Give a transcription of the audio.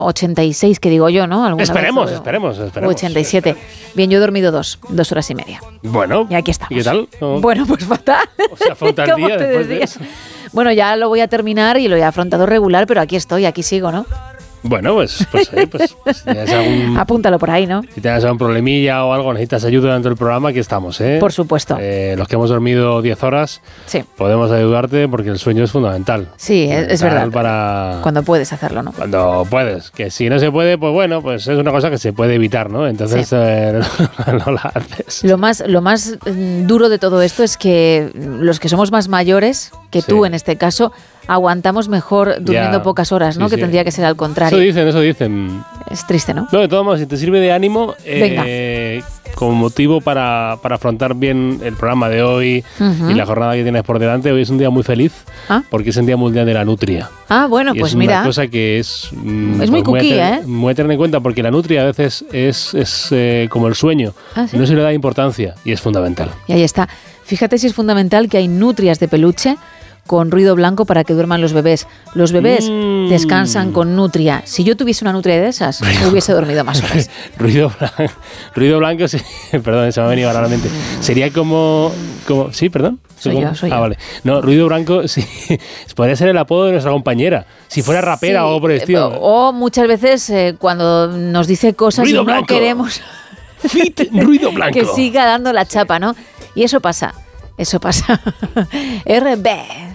86, que digo yo, ¿no? Esperemos. 87. Bien, yo he dormido 2 horas y media. Bueno. Y aquí estamos. ¿Y qué tal? Bueno, pues fatal. O sea, fue un tal ¿Cómo día te después de decía? eso. Bueno, ya lo voy a terminar y lo he afrontado regular, pero aquí estoy, aquí sigo, ¿no? Bueno, pues si tienes Apúntalo por ahí, ¿no? si tienes algún problemilla o algo, necesitas ayuda durante el programa, aquí estamos, ¿eh? Por supuesto. Los que hemos dormido 10 horas, Sí. podemos ayudarte porque el sueño es fundamental. Sí, es verdad. Para Cuando puedes hacerlo, ¿no? cuando puedes. Que si no se puede, pues bueno, pues es una cosa que se puede evitar, ¿no? Entonces Sí. no la haces. Lo más duro de todo esto es que los que somos más mayores, que Sí. tú en este caso, aguantamos mejor durmiendo Ya. pocas horas, ¿no? Sí, Que sí. tendría que ser al contrario. Eso dicen. Es triste, ¿no? No, de todos modos, si te sirve de ánimo, Venga. como motivo para afrontar bien el programa de hoy Ujú. y la jornada que tienes por delante, hoy es un día muy feliz Ah. porque es el Día Mundial de la Nutria. Ah, bueno, Y pues es mira. una cosa que es Es muy cookie, muy a tener en cuenta porque la nutria a veces es como el sueño. Ah, ¿sí? No se le da importancia y es fundamental. Y ahí está. Fíjate si es fundamental que hay nutrias de peluche con ruido blanco para que duerman los bebés. Los bebés descansan con nutria. Si yo tuviese una nutria de esas, hubiese dormido más horas. Ruido blanco, sí, perdón, se me ha venido a la mente. Sería como sí, perdón. Soy yo. Vale. No, ruido blanco, sí, podría ser el apodo de nuestra compañera. Si fuera rapera Sí, o por el estilo. O muchas veces cuando nos dice cosas Ruido y no blanco. queremos Fit, ruido blanco. que siga dando la chapa, ¿no? Y eso pasa. RB.